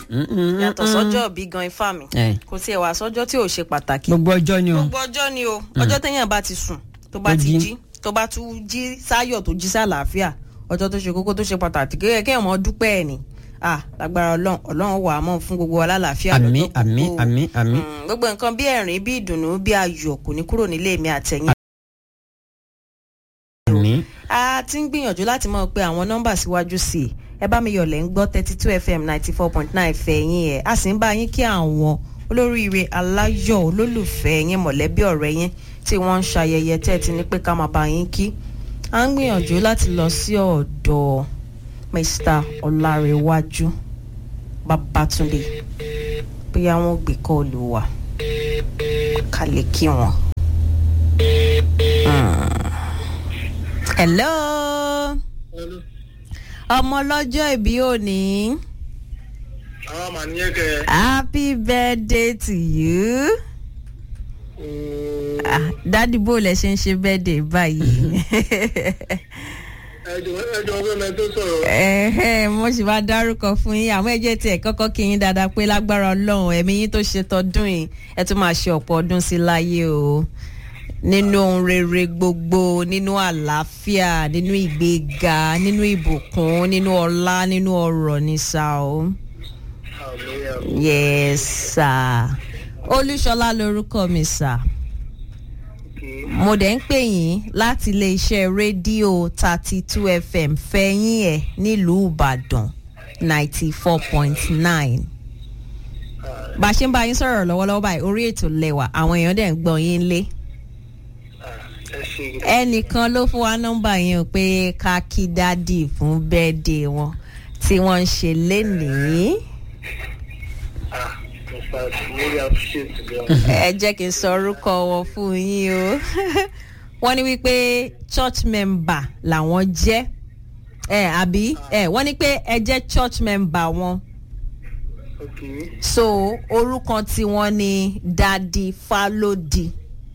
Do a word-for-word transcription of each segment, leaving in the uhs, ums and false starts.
yàtọ̀ sọ́jọ́ bí gan ifá mi kò tiẹ̀ wá sọ́jọ́ tí ò ṣe pàtàkì. gbogbo ọjọ́ ni o. gbogbo ọjọ́ ni o ọjọ́ téèyàn bá ti sùn tó bá ti jí tó bá tún jí sáyọ̀ tó jí sálàáfíà ọjọ́ tó ṣe kókó tó ṣe pàtàkì kéèyàn kéèyàn mọ́ dúpẹ́ ẹ̀ ni ah lágbára ọlọ́run ọlọ́run wà á mọ̀ fún gbogbo wa lálàáfíà àmín àmín àmín àmín. gbogbo nǹkan bí ẹ̀rín bí ìdùnnú bí ayọ̀ kò ní kúrò nílé mi àtẹ̀yìn. a ti ń gbìyànjú láti mọ̀ pé àwọn nọ́mbà síwájú sí i ẹ bá mi yọ̀lẹ̀ ń gbọ́ thirty two fm ninety four point nine fẹ̀yìn ẹ̀ a sì ń bá yín kí àwọn olóríire aláyọ̀ olólùfẹ́ yín mọ̀lẹ́bí ọ̀rẹ́ yín tí wọ́n ń ṣayẹyẹ tẹ́ ẹ ti ní pé ká máa bá yín kí a ń gbìyànjú láti lọ sí ọ̀dọ̀ Mr. Ọlárẹ̀wájú Babátúndé bóyá wọn gbé kọ́ọ̀lù wa ká lè kí wọn. hello. Hello. ọmọ lọ́jọ́ ìbí òní. àwọn màá ní ẹ̀kẹ́. happy birthday to you. ah dádì bó lẹ ṣe ń ṣe birthday báyìí. ẹjọ ẹjọ ọgbẹ́ mi tó sọ̀rọ̀. ẹ̀hẹ́ mo sì máa dárúkọ fún yín àwọn ẹ̀jẹ̀ tiẹ̀ kọ́kọ́ kí yín dáadáa pé lágbára ọlọ́run ẹ̀mí yín tó ṣe tọdún yìí ẹ tún máa ṣe ọ̀pọ̀ ọdún sí láyé o nínú ohun rere gbogbo nínú àlàáfíà nínú ìgbéga nínú ìbùkún nínú ọlá nínú ọrọ̀ ní sá o. yes sir Olúṣọlá lorúkọ mi sir mo dẹ̀ ń pè yín láti iléeṣẹ́ rédíò thirty two fm fẹ̀yìn ẹ̀ nílùú Ìbàdàn ninety four point nine bá a ṣe ń bá yín sọ̀rọ̀ lọ́wọ́lọ́wọ́ báyìí orí ètò lẹ́wà àwọn èèyàn dẹ̀ ń gbọ́ yín lé ẹnìkan ló fún wa nọ́mbà yẹn pé ká kí dádì fún bẹ́ẹ̀dẹ̀ wọn tí wọ́n ń ṣe lénìí. ẹ jẹ́ kí n sọ orúkọ wọn fún yín o wọ́n ní wípé church member làwọn jẹ́ ẹ àbí ẹ wọ́n ní pé ẹ jẹ́ church member wọn so orúkọ tí wọ́n ní Daddy Falodi.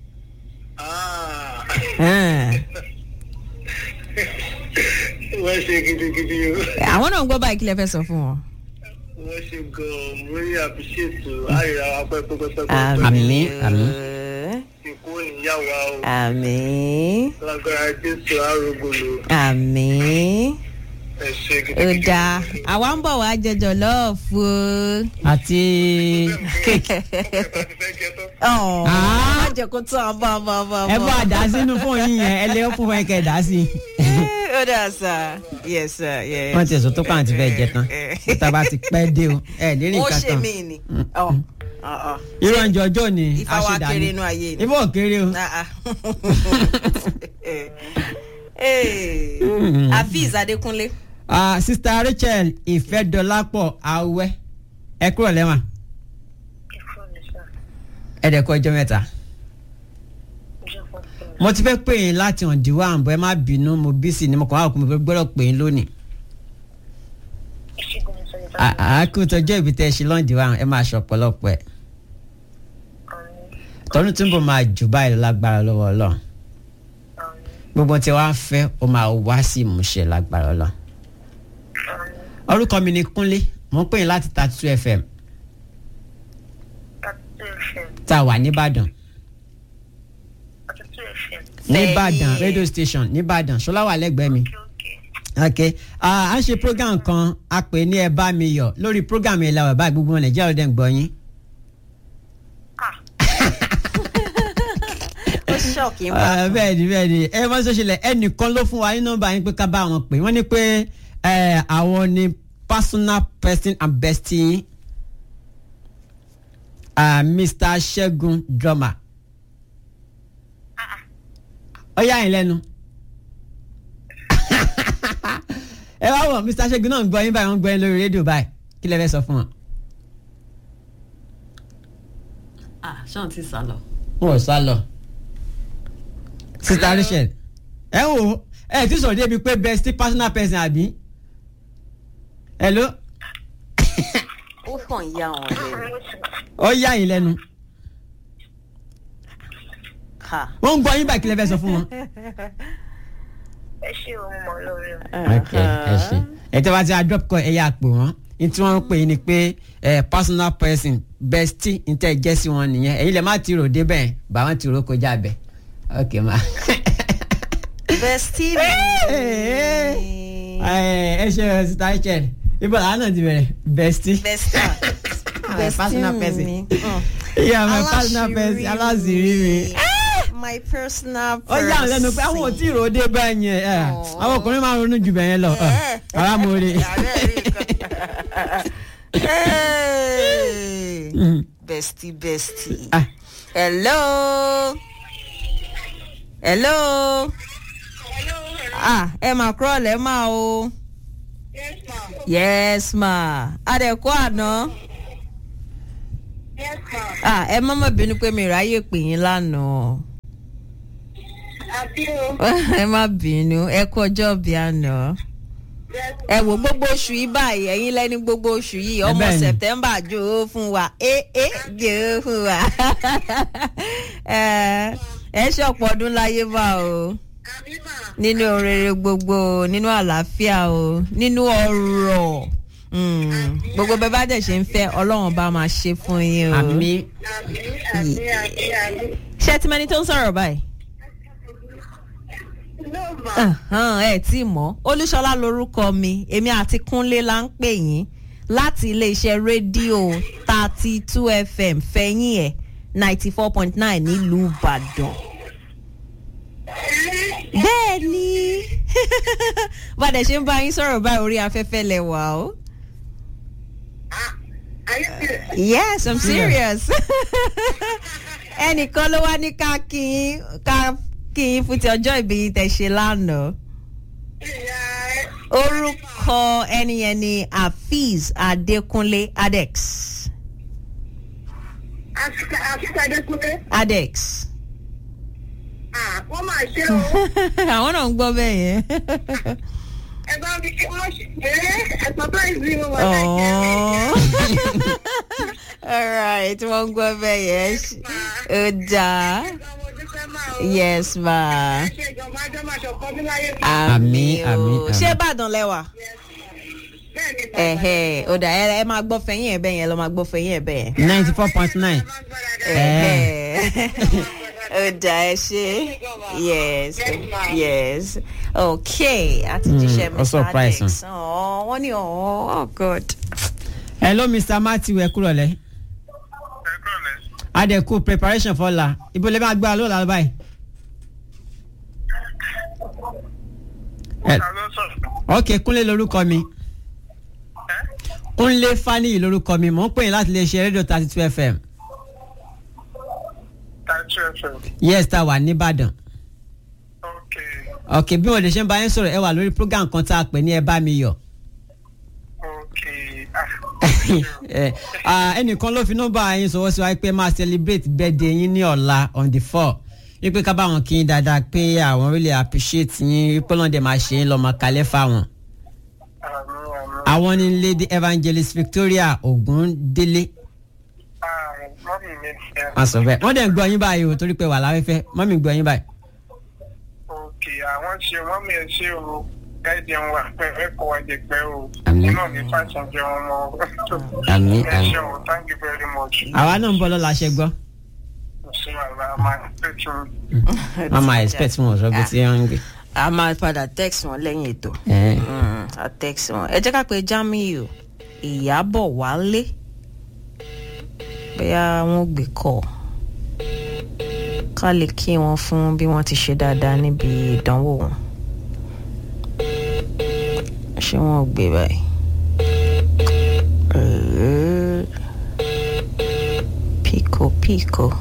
wọ́n ṣe gidigidi o. àwọn náà ń gbọ́ báyìí kí lẹ fẹ́ sọ fún wọn. wọ́n ṣe gan-an mo rí àbíṣètò àìrà apẹ́ pẹ́pẹ́pẹ́. àmín àmín. ìkó ìyàwó o. àmín. lágbára Jésù àrògbòlò. àmín. ẹ ṣe gidigidi. ó dáa àwa ń bọ̀ wá jẹjọ lọ́ọ̀fù. àti kéèkì. ọ̀ má jẹ́ kó tán ọmọ ọmọ ọmọ. ẹ bá a dá sínú fún yín yẹn ẹ lé fún ẹ kẹ dá sí. ó dáa sir yes sir yes. wọ́n ti ẹ̀sùn tó kàn àti fẹ́ jẹ tán tá a bá ti pẹ́ dé o ẹ lérí nǹkan tán. ó ṣe mí ni. irú ọjọ́ ọjọ́ ni ifá wa kéré inú ayé ni. ifá ò kéré o. Hafiz Adékúnlé. Uh, Sister Rachel Ìfẹ́dọ̀lápọ̀ Awẹ́ ẹ kúrò lẹ́wọ̀n ẹ dẹ̀ kọ́ ọjọ́ mẹ́ta mo ti fẹ́ pè yín láti hàn díwọ́ àǹbọ̀ ẹ má bínú mo bí sí ni mo kàn wá òkú mo fẹ́ gbọ́dọ̀ pè yín lónìí àkútọ́jọ́ ìbí tẹ́ ẹ ṣe lọ́n díwọ́ ẹ máa ṣe ọ̀pọ̀lọpọ̀ ẹ̀ tọ́nu tí ń bọ̀ máa jù báyìí lágbára lọ́wọ́ Ọlọ́run gbogbo tí wàá fẹ́ ó máa wá sí ìmúṣẹ lágbára Ọlọ́run orúkọ mi ni Kúnlé mo ń pè yín láti thirty two fm tá a wà nìbàdàn nìbàdàn radio station nìbàdàn ṣọlá wà lẹ́gbẹ̀ẹ́ mi ok à ń ṣe program kan a pè ní ẹ bá mi yọ̀ lórí program yẹn làwọn bá gbogbo Nàìjíríà ló dẹ̀ ń gbọ́ yín. bẹ́ẹ̀ ni bẹ́ẹ̀ ni ẹ máa ń sọ ṣẹlẹ̀ ẹnìkan ló fún wa ní nọ́mbà yín pé ká bá wọn pè wọ́n ní pé àwọn ni personal person and bestie uh, mister Ṣẹ́gun drummer. ó yà yín lẹ́nu. ẹ wá wọ̀ mister Ṣẹ́gun náà ń gbọ́ yín báyìí wọ́n ń gbọ́ yín lórí rédíò báyìí kí lẹ fẹ́ sọ fún wọn. ah ṣáà ti sá lọ. wọn ò sá lọ. Sister Rachel ẹ wò ẹ ti sọ̀rọ̀ débi pé bestie personal person àbí. hello. ó kàn ya wọn lẹ́nu. ó yà yín lẹ́nu. wọ́n ń gbọ́ yín báyìí kí lẹ fẹ́ sọ fún wọn. ẹ ṣe òun mọ̀ lórí o. ok ẹ ṣe ẹ tẹ́ bá ti a drop call ẹ yà pè wọ́n ní tí wọ́n ń pè ní pé personal person bestie ní tẹ́ jẹ́ sí wọn nìyẹn èyí lè má ti rò débẹ̀ bá wọn ti rò kọjá bẹ̀ ok ma. bestie mi. ẹ ṣe ẹ ṣe ta ẹ ṣe ibo làwọn náà ti bẹ̀rẹ̀ bestie. bestie. personal person. yeah my personal person aláṣìírí mi. my personal person. ó yà wọ́n lẹ́nu pé àwọn ò tí ì rò dé bẹ́ẹ̀ yẹn àwọn ọkùnrin máa ń ronú jù bẹ́ẹ̀ yẹn lọ ara mo rí. bestie bestie. Ah. hello. hello. ah ẹ máa kúrò lẹ́ máa o. yes ma. yes ma. adẹ̀kọ́ àná. yes ma. ah ẹ má má bínú pé mi ráyè pè yín lánàá. àbí o. ẹ má bínú ẹ kú ọjọ́ bí àná. ẹ wò gbogbo oṣù yìí báyìí ẹ̀yin lẹ́ni gbogbo oṣù yìí ọmọ September jó fún wa ẹ ẹ jó fún wa ẹ ṣọ̀pọ̀ ọdún láyé bá o nínú rere gbogbo nínú àlàáfíà o nínú ọrọ̀ gbogbo bẹ́ẹ̀ bá dẹ̀ ṣe ń fẹ́ Ọlọ́run bá máa ṣe fún yín o. àmín. ṣé tí mẹni tó ń sọ̀rọ̀ báyìí. ẹ tí mọ̀ Olúṣọlá lorúkọ mi èmi àti Kúnlé la ń pè yín láti iléeṣẹ́ rédíò thirty two F M fẹ̀yìn ẹ̀ ninety four point nine nílùú Ìbàdàn. bẹ́ẹ̀ ni bàdẹ̀ ṣe ń bá yín sọ̀rọ̀ báyìí orí afẹ́fẹ́ lẹ wà o. yes I'm serious. ẹnìkan ló wá ní ká kí yín ká kí n fún ti ọjọ́ ìbí tẹ̀ ṣe lánàá. orúkọ ẹni yẹn ni Hafiz Adékúnlé Adex. Hafiz Adékúnlé. Adex. wọ́n máa ṣe o. àwọn náà ń gbọ́ bẹ́ẹ̀ yẹn. ẹ bá mi kí wọ́n ṣe é ẹ surprise mi wọ́n máa ṣe é. all right wọ́n ń gbọ́ bẹ́ẹ̀ yẹn. ó dáa. yes ma. àmín àmín. ṣé Ìbàdàn lẹ́wà. ẹ̀hẹ̀ ó dà ẹ máa gbọ́ fẹ̀yìn ẹ̀ bẹ́ẹ̀ yẹn lọ máa gbọ́ fẹ̀yìn ẹ̀ bẹ́ẹ̀ yẹn. ninety four point nine. ó dà ẹ ṣe yes yes okay àti jíṣẹ́ mister Adex wọ́n ní oh god. hello Mr Matthew ẹ kúrò lẹ́. Adeku preparation for la ibo le ma gba lo la báyìí. ok Kúnlé lórúkọ mi Kúnlé Fani lórúkọ mi mò ń pè yín láti lè ṣe rédíò thirty two F M. thirty two F M. yes ta wà ní Ìbàdàn. ok. ok bí wọn lè ṣe ń bá yín sọ̀rọ̀ ẹ wà lórí program kan tá a pè ní ẹ bá mi yọ̀. ok. ẹnìkan ló fi nọ́mbà yín sọwọ́ sí wa pé máa celebrate birthday yín ní ọ̀la on the four wípé ká bá wọn kí yín dáadáa pé àwọn really appreciate yín wípé lọ́dẹ̀ máa ṣe yín lọ́mọ kalẹ́ fáwọn. àwọn ní Lady Evangelist Victoria Ogundele. wọ́n sọ bẹ́ẹ̀ wọ́n dẹ̀ ń gbọ́ yín báyìí o torí pé wà láfẹ́fẹ́ mọ́mí gbọ́ yín báyìí. ok àwọn ṣe mọ́mí ẹ ṣe o káyọ̀dé ń wà pẹ́ ẹ kọ́ wa jẹ pẹ́ o. àmín. iná ní fàṣẹ jẹ wọn mọ. àmín ẹ ṣe o thank you very much. àwa náà ń bọ́ lọ́la ṣe gbọ́. ṣé wàá máa expect you. wọ́n máa expect wọn ọ̀ṣọ́ bí tí wọ́n ń gbé. a máa padà text wọn lẹ́yìn ètò. a text wọn ẹ jẹ́ ká pe Jamiu Ìyábọ̀ Wálé bóyá wọ́n gbé kọ́ ká lè kí wọn fún bí wọ́n ti ṣe dáadáa níbi ìdánwò wọn. ṣé wọ́n gbé báyìí. pico pico.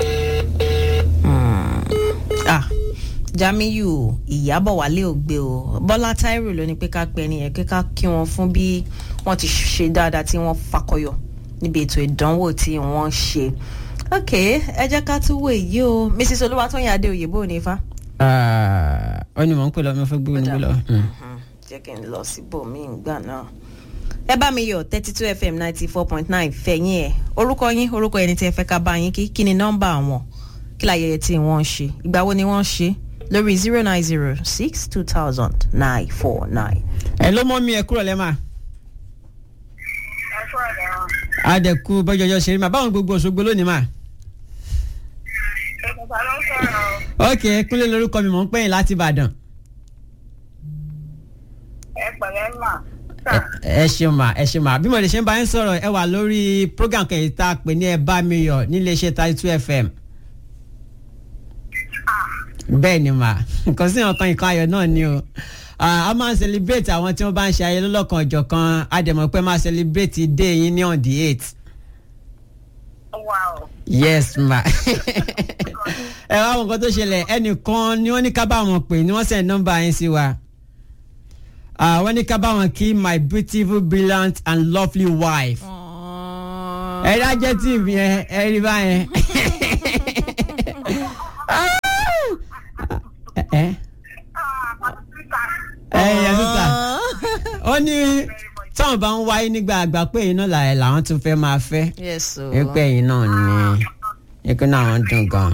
Mm. ah Jamiu Ìyábọ̀ Wálé ò gbé o Bọ́lá Táírò ló ní pé ká pẹ́ nìyẹn pé ká kí wọn fún bí wọ́n ti ṣe dáadáa tí wọ́n fakọyọ níbi ètò ìdánwò tí wọ́n ṣe. ok ẹ jẹ́ ká tún wò èyí o Mrs Olúwatóyìn Adéoyè bó ní ifá. ọ ní mò ń pè lọ mi fẹ́ gbé onígbé lọ. jẹ́ kí n lọ síbòmíì ìgbà náà. ẹ bá mi yọ̀ thirty two F M ninety four point nine fẹ̀yìn ẹ̀ orúkọ yín orúkọ ẹni tí ẹ fẹ́ ká bá yín kí kí ni nọ́mbà wọn kí láyẹyẹ tí wọ́n ṣe ìgbà wo ni wọ́n ṣe lórí zero nine zero six two thousand nine four nine. ẹ ló mọ́ mi ẹ kúrò lẹ́mà. ẹ fún ọ̀dọ̀ wọn. adẹ̀kú bọ́jọ́jọ́ ṣe rí mà báwọn gbogbo Òṣogbo lónìí mà. ìgbà ló ń sọ̀rọ̀. ok Kúnlé lórúkọ mi mò ń pè yín láti Ìbàdàn. ẹ pẹ̀lẹ́ mà. ẹ ṣeun mà ẹ ṣeun mà bí mo lè ṣe ń bá yín sọ̀rọ̀ ẹ wà lórí program kan yìí tá a pè ní ẹ bá mi yọ̀ nílé iṣẹ́ thirty two F M. bẹ́ẹ̀ ni mà nǹkan sí ọ̀kan nǹkan ayọ̀ náà ni o a máa ń celebrate àwọn tí wọ́n bá ń ṣe ayẹyẹ lọ́lọ́kan ọ̀jọ̀kan a dẹ̀ mọ̀ pé máa celebrate day yín ní on the eight. wow. yes ma ẹ wá wọn nǹkan tó ṣẹlẹ̀ ẹnìkan ni wọ́n ní ká bá wọn pè ní wọ́n send nọ́mbà yín sí wa wọ́n ní ká bá wọn kí my beautiful brilliant and lovely wife ẹ dájẹ́ tí ìbí yẹn ẹ rí báyẹn ẹ ẹ yẹ sísà ó ní táwọn bá ń wáyé nígbà àgbà pé iná làẹ làwọn tún fẹ́ máa fẹ́ yes o. ẹgbẹ́ yìí náà ni ẹgbẹ́ náà wọ́n dùn gan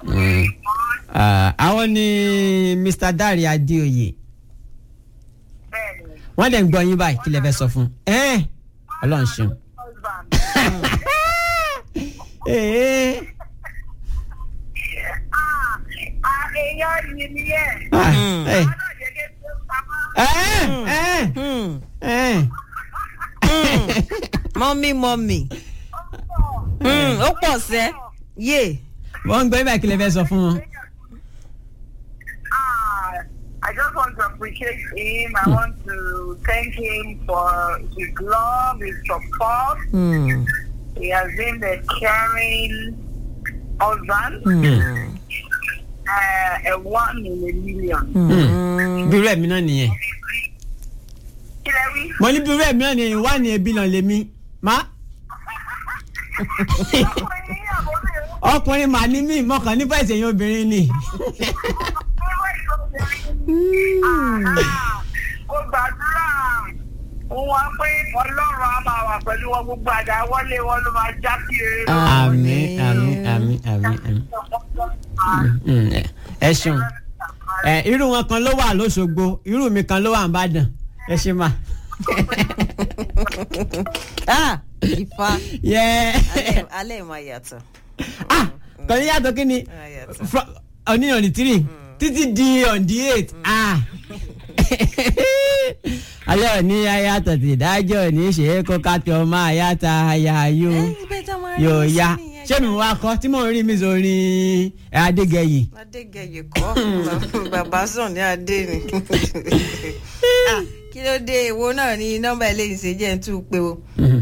àwọn ni Mr. Dare Adéoyè wọ́n dẹ̀ ń gbọ́ yín báyìí kí lè fẹ́ sọ fún ẹ́ Ọlọ́run ṣeun. èèyàn yìí ni ẹ. mọ́mí mọ́mí ó pọ̀ sẹ́ yé. wọ́n ń gbọ́ yín báyìí kí lè fẹ́ sọ fún wọn. I just want to appreciate him. I want to thank him for his love, his support. Mm. He has been the caring husband. Mm. Uh, a one in a million. Bírú ẹ̀mí náà nìyẹn. Kí lẹ wí? Mo ní bírú ẹ̀mí náà nìyẹn wá ní ebi náà lèmi. Má. Ọkùnrin màá ní mí mọ̀kàn nípa ìṣẹ̀yìn obìnrin ni. Ó gbàdúrà wọn pé Ọlọ́run á máa wà pẹ̀lú wọn gbogbo àdáwọ́lé wọn ló máa já sí eré. Àmín àmín àmín àmín àmín. Ẹ ṣeun ẹ irú wọn kan ló wà lóṣogbo irú mi kan ló wà nìbàdàn ẹ ṣe mà. ah Ifá alẹ́ alẹ́ máa yàtọ̀. ah kò ní yàtọ̀ kí ni ọ̀ní ọ̀ní tírì títí di on the eight ah alẹ́ òní ayatọ̀ tí ìdájọ́ ní ṣe é kó ká tó máa yàtà àyà yóò yóò ya ṣé mi wá kọ́ tí mò ń rí mi sórí Adégẹyè. Adégẹyè kọ́ bàbá sàn ní adé ni kí ló dé èwo náà ní nọ́mbà eléyìí ṣe jẹ́ ń tún pé o.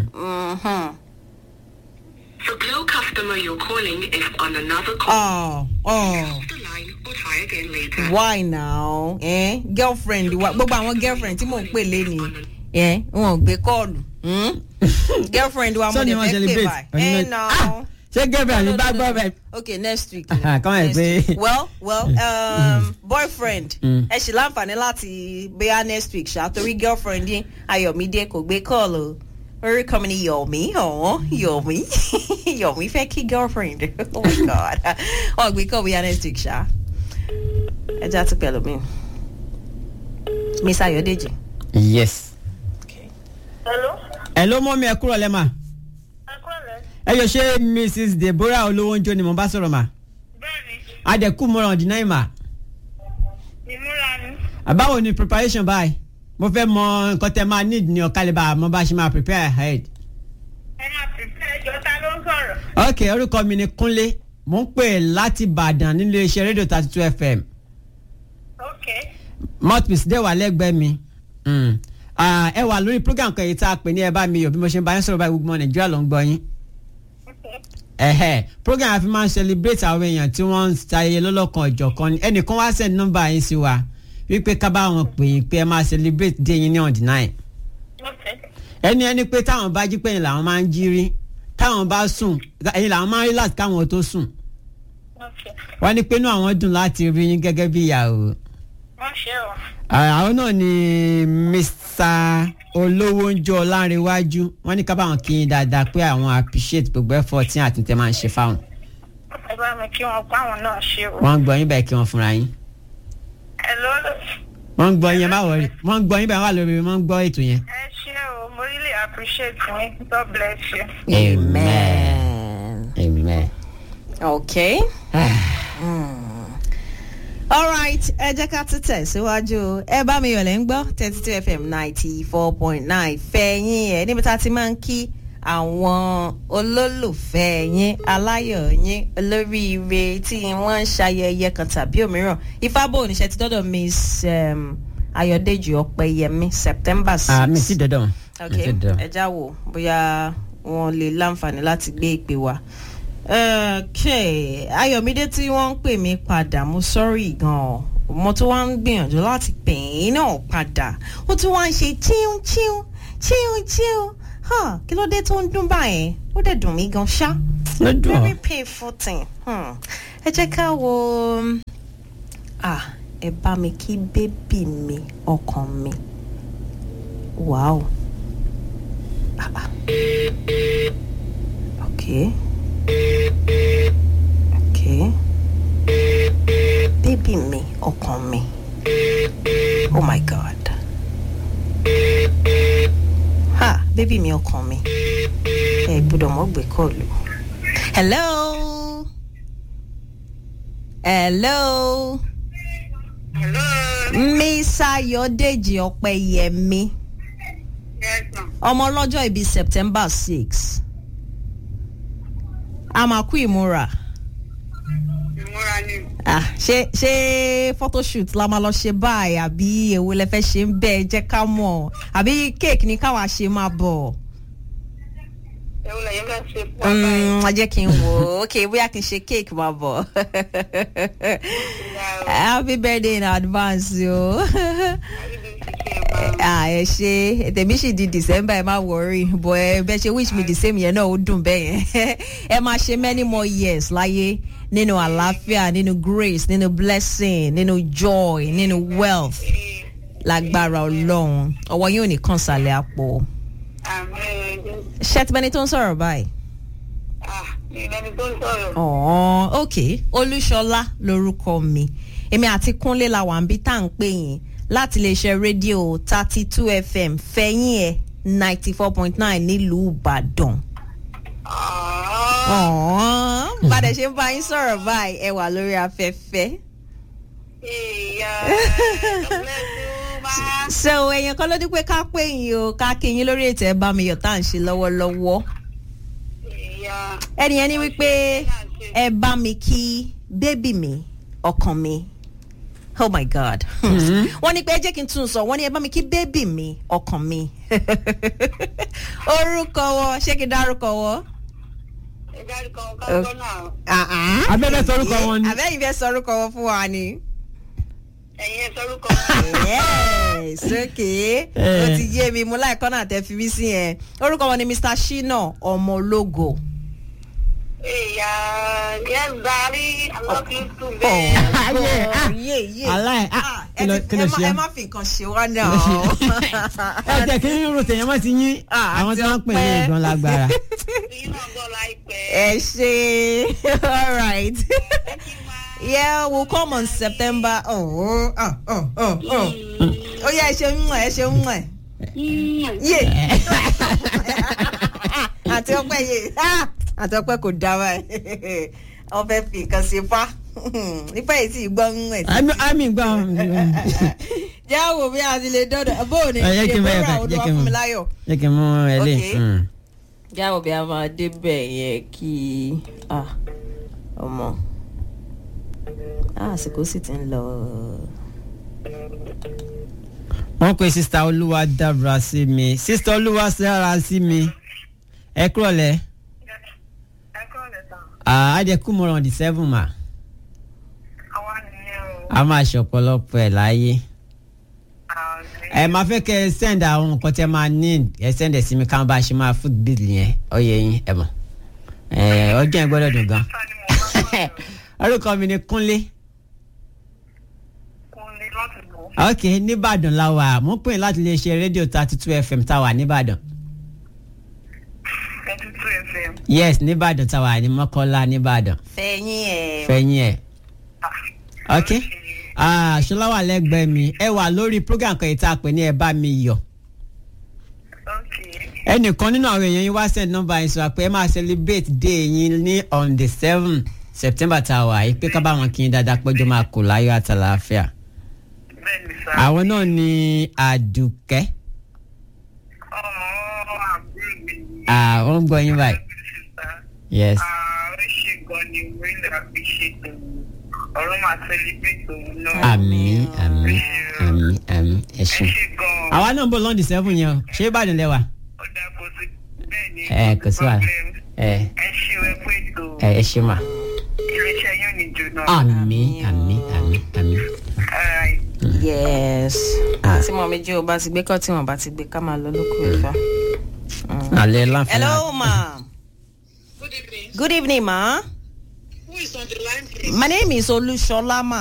The Glow customer you're calling is on another call. Oh, oh. Hold the line or try again later. Why now? Eh? Girlfriend wa gbogbo àwọn girlfriend tí mò ń pè lé ni eh wọn ò gbé kọ́ọ̀lù. Girlfriend wa mo lè fẹ́ pè báyìí. Eh no. Ṣé girlfriend ni bá gbọ́ bẹ́ẹ̀? Okay, next week. Come on, say. Well, well, um, boyfriend. Ẹ ṣì láǹfààní láti bóyá next week ṣá torí girlfriend yín Ayọ̀mídé kò gbé kọ́ọ̀lù. Orúkọ mi ni Yomi, ọ̀wọ́n Yomi, Yomi fẹ́ kí girlfriend. Oh my God. Ọ̀ gbé kọ́ bóyá next week ṣá. Ẹ já ti pẹ̀lú mi. Miss Ayọ̀dèjì. Yes. Hello? Hello mọ́mí ẹ kúrò lẹ́mà. Ẹ kúrọ̀lẹ́. Ẹ yọ ṣé Missus Deborah Olówónjó ni mo bá sọ̀rọ̀ mà. Bẹ́ẹ̀ni, Adẹ̀kú mọ́ràn ọ̀dínà ìmà. ìmúra ni. Àbáwo ni preparation báyìí? Mo fẹ́ mọ nǹkan tẹ máa need ní ọ̀kálẹ̀bà mo bá ṣe máa prepare ahead. Ẹ máa prepare ẹjọ́ ta ló ń sọ̀rọ̀. Ok orúkọ mi ni Kúnlé mo ń pè láti Ìbàdàn nílé iṣẹ́ rédíò thirty two F M. Ok. Mouthpiece dẹ̀ wà lẹ́gbẹ̀ẹ́ mi. Mm. Uh, ẹ wà lórí program kan yìí tá a pè ní ẹ bá mi yọ̀ bí mo ṣe ń bá yín sọ̀rọ̀ báyìí gbogbo Nàìjíríà ló ń gbọ́ yín. ẹ̀hẹ̀ program àfi máa ń celebrate àwọn èèyàn tí wọ́n ń ṣayẹyẹ lọ́lọ́kan ọ̀jọ̀kan ni ẹnìkan wá send number yín sí wa wípé ká bá wọn pè é pé ẹ máa celebrate day yín ní on the nine. ẹni ẹni pé táwọn bá jí pé ẹ̀yin làwọn máa ń jí rí táwọn bá sùn ẹ̀yin làwọn máa ń rí láti káwọn tó sùn. wọ́n ní pé inú àwọn dùn láti rí yín gẹ́gẹ́ bí ìyàwó. Wọ́n ṣe o. àwọn náà ni Mister Olówónjó Ọlárẹ̀wájú wọ́n ní ká bá wọn kí yín dáadáa pé àwọn appreciate gbogbo effort tí àti tẹ máa ń ṣe fáwọn. Ẹ bá mi kí wọn pa àwọn náà ṣe o. wọ́n ń gbọ́ yín báyìí kí wọ́n fúnra yín. Hello. wọ́n ń gbọ́ yín má wọrí wọ́n ń gbọ́ yín báyìí wà lórí wọ́n ń gbọ́ ètò yẹn. Ẹ ṣé o, mo really appreciate you. God bless you. Amen. Amen. Okay. mm. All right. Ẹ jẹ́ ká tún tẹ̀síwájú. Ẹ bá mi yọ̀lẹ̀ ń gbọ́ thirty-two F M ninety-four point nine fẹ̀yìn ẹ̀ níbi tá a ti máa ń kí àwọn olólùfẹ́ yín aláyọ̀ yín olóríire tí wọ́n ń ṣayẹyẹ kan tàbí òmíràn. Ifábò oníṣẹ́ ti dọ́dọ̀ Miss um, Ayọ̀dèjì Ọpẹ́yẹmí September six. Ah, mi ti dọ́dọ̀. Okay. Ẹ já wò bóyá wọ́n lè láǹfààní láti gbé ìpè wa. Okay. Ayọ̀mídé tí wọ́n ń pè mí padà mo sorry gan-an mo tún wá ń gbìyànjú láti pè yín náà padà ó tún wá ń ṣe chíún chíún chíún chíún huh, kí ló dé tó ń dún báyẹn ó dẹ̀ dùn mí gan ṣá. Very painful thing. Hmm. Ẹ jẹ́ ká wo ah ẹ bá mi kí bébì mi ọkàn mi wow ah ah okay okay bébì mi ọkàn mi oh my god ha bébì mi ọkàn mi ẹ gbọ́dọ̀ mọ̀ gbé kọlù. Hello. Hello. Hello. Miss Ayọ̀dèjì Ọpẹ́yẹmí. Yes, ma'am. Ọmọ ọlọ́jọ́ ìbí September six. A máa kú ìmúra. Ìmúra ni. Ah, ṣé ṣé photoshoot la máa lọ ṣe báyìí àbí èwo lẹ fẹ́ ṣe ń bẹ́ẹ̀ jẹ́ ká mọ̀ àbí cake ni káwa ṣe máa bọ̀. Ewu la yẹn fẹ́ ṣe fún wa báyìí. Mm, jẹ́ kí n wò ó. Okay, bóyá kí n ṣe cake máa bọ̀. Happy birthday in advance o. Ah, ẹ ṣe tèmi sì di December ẹ má worry but ẹ bẹ ṣe wish me the same yẹn náà ó dùn bẹ́ẹ̀ yẹn. Ẹ máa ṣe many more years láyé nínú àlàáfíà nínú grace nínú blessing nínú joy nínú wealth lágbára Ọlọ́run ọwọ́ yóò ní kàn sàlẹ̀ àpò. Ṣẹ́tìmẹ́ni tó ń sọ̀rọ̀ báyìí. Ah, ìlànà tó ń sọ̀rọ̀. Oh, okay. Olúṣọlá lorúkọ mi. Èmi àti Kúnlé la wà ń bí tá à ń pè yín láti lè ṣe rédíò thirty-two F M fẹ̀yìn ẹ̀ ninety-four point nine nílùú Ìbàdàn. Ah. Bàdẹ̀ ṣe ń bá yín sọ̀rọ̀ báyìí ẹ wà lórí afẹ́fẹ́. Ìyá, God bless you, ma. So èèyàn kan ló dí pé ká pè yín o ká kí yín lórí ètò ẹ bá mi yọ̀ tá à ń ṣe lọ́wọ́lọ́wọ́. Ìyá. Ẹni yẹn ní wípé ẹ bá mi kí bébì mi ọkàn mi. Oh my God. Wọ́n ní pé ẹ jẹ́ kí n tún sọ wọ́n ní ẹ bá mi kí bébì mi ọkàn mi. Orúkọ wọn ṣé kí n dárúkọ wọn? Ẹ dárúkọ ọkọ náà. Abẹ́rẹ́ sọrúkọ wọn ni. Àbẹ́yìn fẹ́ sọrúkọ wọn fún wa ni. Ẹ̀yin ẹ sọrúkọ. Yes, okay. Ó ti yé mi mo láì kọ́nà tẹ́ fi mí sí yẹn. Orúkọ wọn ni Mister Shina Ọmọlógo. Ìyá, yes, darling, I love you too, Oh, babe. yeah, yeah. Aláì Ah, kí ló kí ló ṣe. ẹ má fi nǹkan ṣe wá náà. Ẹ jẹ́ kí n rò tèèyàn má ti yín àwọn tí wọ́n ń pè ní ìgbọ́n lágbára. Ìyín náà gbọ́ láìpẹ́. Ẹ ṣe all right. Yeah, we'll come on September. Oh, oh, oh, oh, oh. Oh yeah, ẹ ṣe ń mọ̀ ẹ ṣe ń mọ̀ ẹ. Yé. Àti ọpẹ́ yé. Àti ọpẹ́ kò dá báyìí. Wọ́n fẹ́ fi nǹkan ṣe fá. Nípa èyí tí ìgbọ́ ń wẹ̀. Àmì gbọ́. Jẹ́ àwò bí a ti lè dọ́dọ̀. Bó o ní Ẹ jẹ́ kí n bẹ́ẹ̀ ìgbéra ká, olúwa jẹ́ kí n fún mú. mi láyọ̀. Jẹ́ kí n mú ẹ lé. Okay. Jẹ́ àwò bí a máa débẹ̀ yẹn kí ọmọ. Àsìkò sì ti ń lọ. Wọ́n pe sista Olúwa dábra sí mi. Sista Olúwa sára sí mi. Ẹ kúrọ̀lẹ́. Ẹ kọ́ lẹ̀ tán. Àádẹ́kù mọ̀ràn on the seven ma. Àwa nìyẹn o. A máa ṣọ̀pọ̀lọpọ̀ ẹ̀ láyé. Àmín. Ẹ máa fẹ́ kẹ́ ẹ send àwọn nǹkan tí ẹ máa ní ẹ send ẹ̀ sí mi káwọn bá ṣe máa food bill yẹn ọyẹ yín ẹ mọ̀. Ẹ ọjọ́ yẹn gbọ́dọ̀ dùn gan. Ta ni mo bá sọ̀rọ̀? Orúkọ mi ni Kúnlé. Kúnlé láti bọ̀. Ok nìbàdàn la wà mo pè láti lè ṣe rédíò thirty two F M tá a wà nìbàdàn. thirty-two F M. Yes nìbàdàn tá a wà ní Mọ́kọ́lá nìbàdàn. Fẹ̀yìn ẹ̀. Fẹ̀yìn ẹ̀. Ok Ah, Ṣọlá wà lẹ́gbẹ̀ẹ́ mi. Ẹ wà lórí program kan ìta pè ní ẹ bá mi yọ̀. Okay. Ẹnìkan nínú àwọn èèyàn yín wá send number yín sọ pé ẹ máa celebrate day yín ní on the seventh September tá a wà yìí pé ká bá wọn kí n dáadáa péjọ máa kó láyọ̀ àtàlàáfíà. Bẹ́ẹ̀ni sá. Àwọn náà ni Àdùkẹ́. Oh, àbúrò mi. Ah, wọ́n ń gbọ́ yín báyìí. Yes. Ah, ó ṣe gan ni really appreciate òun. Ọ̀rọ̀ máa celebrate òun náà. Àmín, àmín, àmín, àmín. Ẹ Ẹ ṣé. ṣe gan. Àwa náà ń bọ̀ lọ́ndì seven yẹn o. Ṣé Ìbàdàn lẹ wà? Ó dà kó sí bẹ́ẹ̀ ni. Ẹ kò sí wàhálà. Ẹ Ẹ ṣe ẹ pé ètò ẹ ẹ ṣé mà. iléeṣẹ́ yóò ní jóná. Àmín, àmín, àmín, àmín. Alright. yes. Ah. tí mo méjì ò bá ti gbé kọ́ tí wọ́n bá ti gbé ká máa lọ lóko ìfà. Alẹ́ láǹfààní. hello ma. Good evening. good evening ma. Who is on the line, please? my name is Olushola ma.